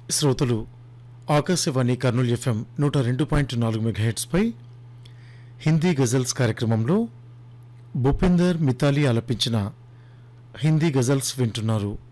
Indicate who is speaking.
Speaker 1: శ్రోతలు Akashvani Kurnool FM 102.4 మెగాహెర్ట్జ్పై Hindi ghazals కార్యక్రమంలో భూపేందర్ మితాలి ఆలపించిన హిందీ గజల్స్ వింటున్నారు.